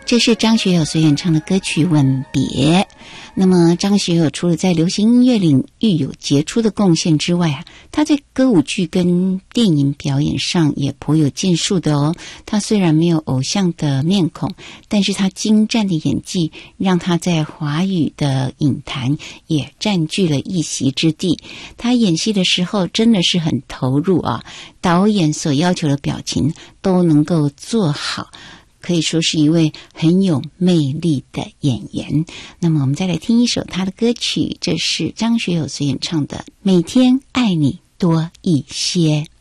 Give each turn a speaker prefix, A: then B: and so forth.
A: 这是张学友所演唱的歌曲《吻别》。那么张学友除了在流行音乐领域有杰出的贡献之外他在歌舞剧跟电影表演上也颇有建树的哦。他虽然没有偶像的面孔，但是他精湛的演技让他在华语的影坛也占据了一席之地。他演戏的时候真的是很投入导演所要求的表情都能够做好，可以说是一位很有魅力的演员。那么我们再来听一首他的歌曲，这是张学友所演唱的《每天爱你多一些》。